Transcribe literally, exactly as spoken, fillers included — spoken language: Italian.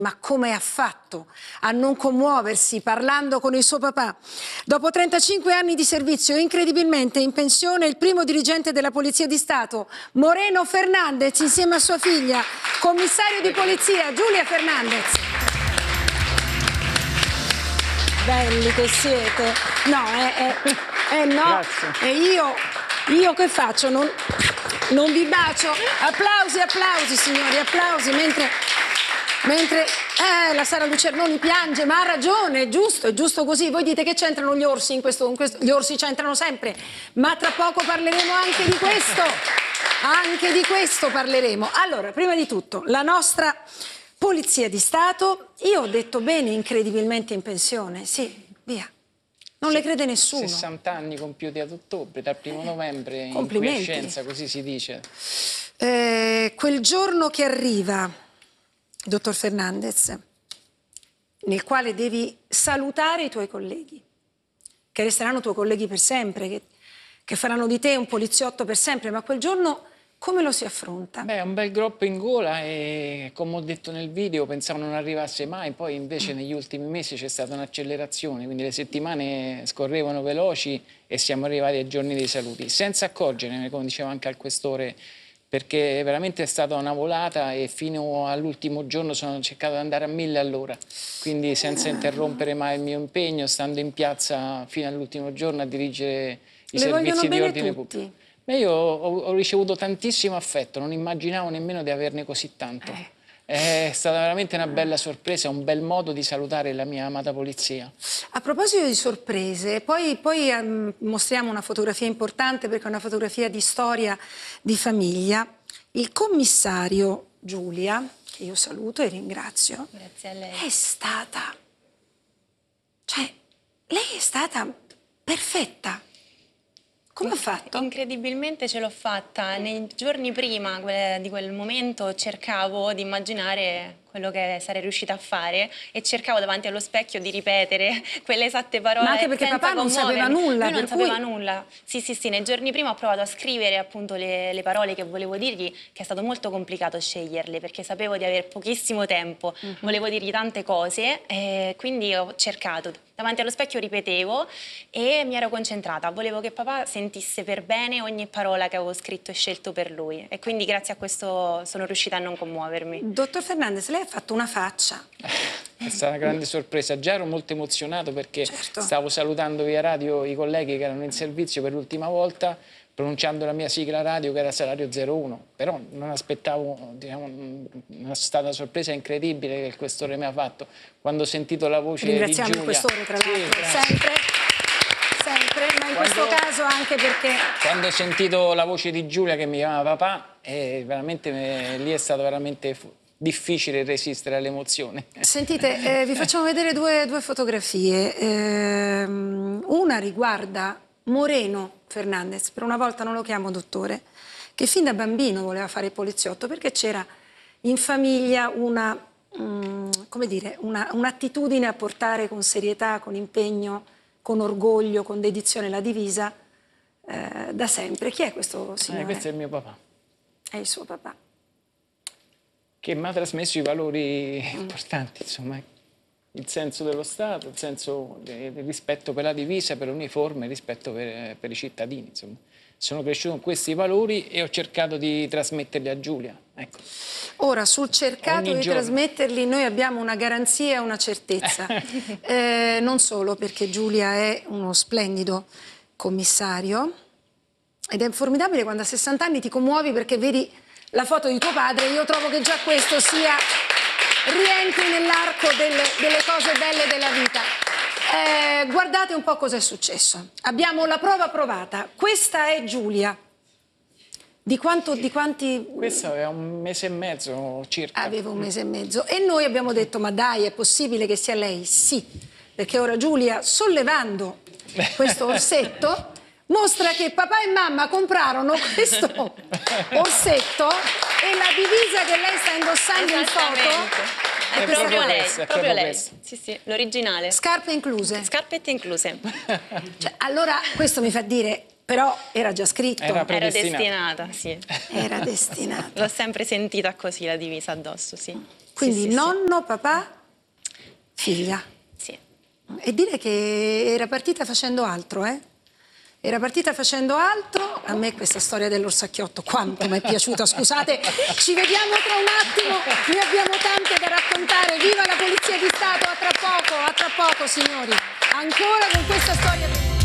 Ma come ha fatto a non commuoversi parlando con il suo papà? Dopo trentacinque anni di servizio, incredibilmente in pensione, il primo dirigente della Polizia di Stato, Moreno Fernandez, insieme a sua figlia, commissario di polizia, Giulia Fernandez. Belli che siete. No, eh, eh, eh no. Grazie. E io, io che faccio? Non, non vi bacio? Applausi, applausi, signori, applausi, mentre... Mentre eh, la Sara Lucernoni piange, ma ha ragione, è giusto, è giusto così. Voi dite che c'entrano gli orsi in questo, in questo... Gli orsi c'entrano sempre, ma tra poco parleremo anche di questo. Anche di questo parleremo. Allora, prima di tutto, la nostra Polizia di Stato, io ho detto bene, incredibilmente in pensione, sì, via. Non le crede nessuno. sessanta anni compiuti ad ottobre, dal primo novembre in quiescenza, così si dice. Eh, quel giorno che arriva... Dottor Fernandez, nel quale devi salutare i tuoi colleghi, che resteranno tuoi colleghi per sempre, che, che faranno di te un poliziotto per sempre, ma quel giorno come lo si affronta? Beh, un bel groppo in gola e, come ho detto nel video, pensavo non arrivasse mai, poi invece mm. negli ultimi mesi c'è stata un'accelerazione, quindi le settimane scorrevano veloci e siamo arrivati ai giorni dei saluti, senza accorgerne, come diceva anche al questore, perché veramente è stata una volata e fino all'ultimo giorno sono cercato di andare a mille all'ora, quindi senza interrompere mai il mio impegno, stando in piazza fino all'ultimo giorno a dirigere i Le servizi di ordine tutti. pubblico. Beh, io ho, ho ricevuto tantissimo affetto, non immaginavo nemmeno di averne così tanto. Eh. È stata veramente una bella sorpresa, un bel modo di salutare la mia amata polizia. A proposito di sorprese, poi, poi um, mostriamo una fotografia importante perché è una fotografia di storia di famiglia. Il commissario Giulia, che io saluto e ringrazio, grazie a lei, è stata, cioè, lei è stata perfetta. Come ha fatto? Incredibilmente ce l'ho fatta. Nei giorni prima di quel momento cercavo di immaginare quello che sarei riuscita a fare e cercavo davanti allo specchio di ripetere quelle esatte parole. Ma anche perché papà non sapeva nulla. Lui non sapeva cui... nulla. Sì, sì, sì, nei giorni prima ho provato a scrivere appunto le, le parole che volevo dirgli, che è stato molto complicato sceglierle perché sapevo di avere pochissimo tempo, uh-huh. volevo dirgli tante cose e quindi ho cercato. Davanti allo specchio ripetevo e mi ero concentrata, volevo che papà sentisse per bene ogni parola che avevo scritto e scelto per lui e quindi grazie a questo sono riuscita a non commuovermi. Dottor Fernandez, lei ha fatto una faccia. È stata una grande sorpresa, già ero molto emozionato perché certo. stavo salutando via radio i colleghi che erano in servizio per l'ultima volta, pronunciando la mia sigla radio che era Salario zero uno, però non aspettavo, diciamo, una stata sorpresa incredibile che il questore mi ha fatto quando ho sentito la voce di Giulia. Ringraziamo il questore tra l'altro, sì, sempre, sempre, ma in quando, questo caso anche perché... Quando ho sentito la voce di Giulia che mi chiamava papà, eh, veramente me, lì è stato veramente difficile resistere all'emozione. Sentite, eh, vi facciamo vedere due, due fotografie, eh, una riguarda Moreno Fernandez, per una volta non lo chiamo dottore, che fin da bambino voleva fare il poliziotto perché c'era in famiglia una, um, come dire, una, un'attitudine a portare con serietà, con impegno, con orgoglio, con dedizione la divisa eh, da sempre. Chi è questo signore? Eh, questo è il mio papà. È il suo papà. Che mi ha trasmesso i valori mm. importanti, insomma. Il senso dello Stato, il senso del rispetto per la divisa, per l'uniforme, il rispetto per, per i cittadini. Insomma. Sono cresciuto con questi valori e ho cercato di trasmetterli a Giulia. Ecco. Ora, sul cercato Ogni di giorno. trasmetterli noi abbiamo una garanzia e una certezza. eh, non solo perché Giulia è uno splendido commissario ed è formidabile quando a sessanta anni ti commuovi perché vedi la foto di tuo padre. Io trovo che già questo sia... rientri nell'arco delle, delle cose belle della vita. Eh, guardate un po' cosa è successo. Abbiamo la prova provata. Questa è Giulia. Di, quanto, di quanti... Questo aveva un mese e mezzo circa. Aveva un mese e mezzo. E noi abbiamo detto, ma dai, è possibile che sia lei? Sì. Perché ora Giulia, sollevando questo orsetto, mostra che papà e mamma comprarono questo orsetto e la divisa che lei sta indossando in foto è, è proprio lei, questo, è proprio lei. Sì, sì, l'originale. Scarpe incluse. Scarpette incluse. Cioè, allora questo mi fa dire, però era già scritto. Era, era destinata, sì. Era destinata. L'ho sempre sentita così la divisa addosso, sì. Quindi sì, sì. nonno, papà, figlia. Sì. E dire che era partita facendo altro, eh? Era partita facendo altro. A me questa storia dell'orsacchiotto quanto mi è piaciuta, scusate. Ci vediamo tra un attimo, noi abbiamo tante da raccontare. Viva la Polizia di Stato, a tra poco, a tra poco signori. Ancora con questa storia.